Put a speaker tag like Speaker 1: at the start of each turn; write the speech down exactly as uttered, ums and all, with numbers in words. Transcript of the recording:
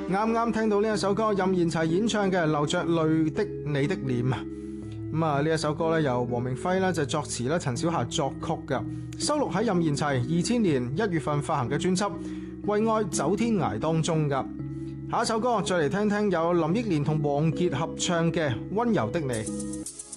Speaker 1: 啱啱聽到呢一首歌，任賢齊演唱嘅《流着淚的你的臉》啊。咁啊，呢一首歌咧由黃明輝咧就作詞咧，陳小霞作曲嘅，收錄喺任賢齊二千年一月份發行嘅專輯《為愛走天涯》當中噶。下一首歌再嚟聽聽有林憶蓮同王傑合唱嘅《溫柔的你》。